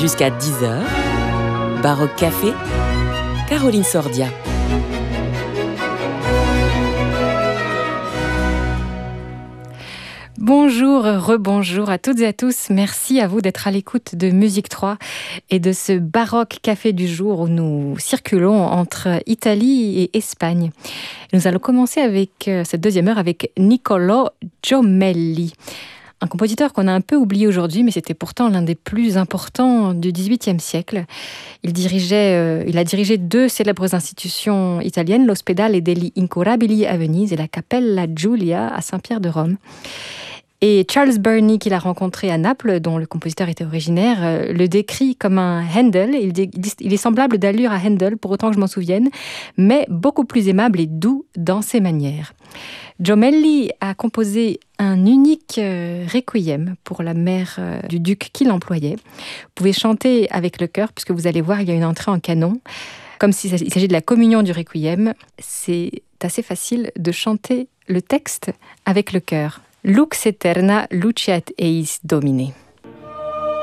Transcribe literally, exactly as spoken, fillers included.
Jusqu'à dix heures, Baroque Café, Caroline Sordia. Bonjour, rebonjour à toutes et à tous. Merci à vous d'être à l'écoute de Musique trois et de ce Baroque Café du jour où nous circulons entre Italie et Espagne. Nous allons commencer avec cette deuxième heure avec Niccolò Jommelli. Un compositeur qu'on a un peu oublié aujourd'hui, mais c'était pourtant l'un des plus importants du dix-huitième siècle. Il, dirigeait, euh, il a dirigé deux célèbres institutions italiennes, l'Ospedale degli Incurabili à Venise et la Cappella Giulia à Saint-Pierre de Rome. Et Charles Burney, qu'il a rencontré à Naples, dont le compositeur était originaire, euh, le décrit comme un Handel. Il, dé- il est semblable d'allure à Handel, pour autant que je m'en souvienne, mais beaucoup plus aimable et doux dans ses manières. Jommelli a composé un unique euh, requiem pour la mère euh, du duc qui l'employait. Vous pouvez chanter avec le chœur, puisque vous allez voir, il y a une entrée en canon. Comme s'il s'agit de la communion du requiem, c'est assez facile de chanter le texte avec le chœur. Lux aeterna luceat eis Domine.